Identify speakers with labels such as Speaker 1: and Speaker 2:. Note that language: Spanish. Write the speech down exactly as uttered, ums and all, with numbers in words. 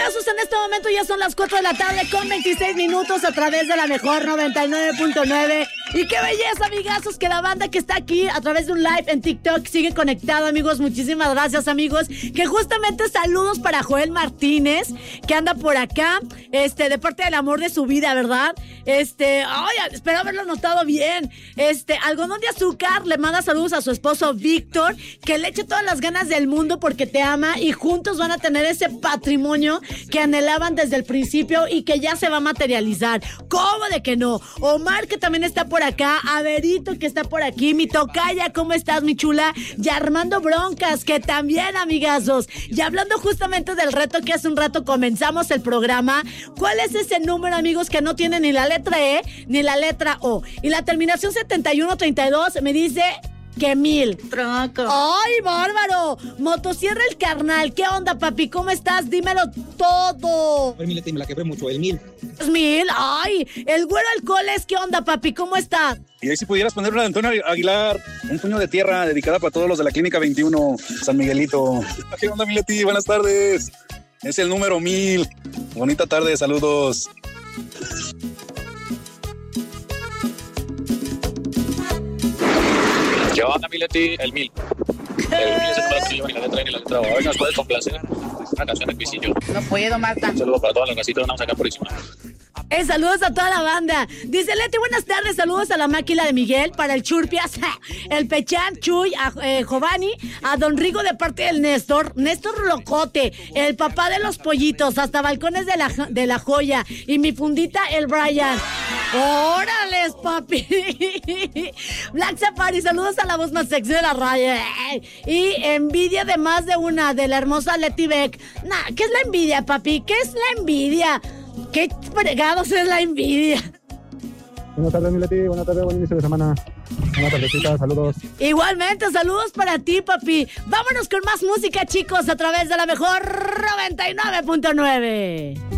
Speaker 1: amigazos, en este momento ya son las cuatro de la tarde con veintiséis minutos a través de la mejor noventa y nueve punto nueve. Y qué belleza, amigazos, que la banda que está aquí a través de un live en TikTok sigue conectada, amigos. Muchísimas gracias, amigos. Que justamente saludos para Joel Martínez, que anda por acá, este, de parte del amor de su vida, ¿verdad? Este, ay, espero haberlo notado bien. Este, algodón de azúcar le manda saludos a su esposo Víctor, que le eche todas las ganas del mundo porque te ama y juntos van a tener ese patrimonio que anhelaban desde el principio y que ya se va a materializar. ¿Cómo de que no? Omar, que también está por acá, Averito, que está por aquí, mi tocaya, ¿cómo estás, mi chula? Y Armando Broncas, que también, amigazos. Y hablando justamente del reto que hace un rato comenzamos el programa, ¿cuál es ese número, amigos, que no tiene ni la letra E ni la letra O? Y la terminación setenta y uno treinta y dos me dice... ¡Qué mil!
Speaker 2: Troco.
Speaker 1: ¡Ay, bárbaro! Motosierra el carnal. ¿Qué onda, papi? ¿Cómo estás? Dímelo todo.
Speaker 3: El mil, me la quebré mucho, el mil.
Speaker 1: ¿Es mil? ¡Ay! El güero alcoholes. ¿Qué onda, papi? ¿Cómo estás?
Speaker 4: Y ahí si pudieras poner una de Antonio Aguilar, un puño de tierra dedicada para todos los de la Clínica veintiuno, San Miguelito. ¿Qué onda, Mileti? Buenas tardes. Es el número mil. Bonita tarde, saludos.
Speaker 5: ¿Qué onda, Mileti? El mil. El mil es el número que yo ni la letra ni la letra. A ver, ¿nos puedes complacer? Una canción de Pisillo.
Speaker 2: No puedo, Marta.
Speaker 5: Un saludo para todas las gasitas, vamos acá por encima.
Speaker 1: Eh, saludos a toda la banda. Dice Leti, buenas tardes, saludos a la máquina de Miguel, para el Churpias, el Pechán, Chuy, a eh, Giovanni, a Don Rigo de parte del Néstor, Néstor Locote, el papá de los pollitos, hasta Balcones de la, de la Joya, y mi fundita, el Brian. ¡Órales, papi! Black Safari, saludos a la voz más sexy de la radio. Y envidia de más de una, de la hermosa Leti Beck. Nah, ¿qué es la envidia, papi? ¿Qué es la envidia? ¿Qué fregados es la envidia?
Speaker 3: Buenas tardes, Mileti. Buenas tardes, buen inicio de semana. Buenas tardecita, saludos.
Speaker 1: Igualmente, saludos para ti, papi. Vámonos con más música, chicos, a través de la mejor noventa y nueve punto nueve.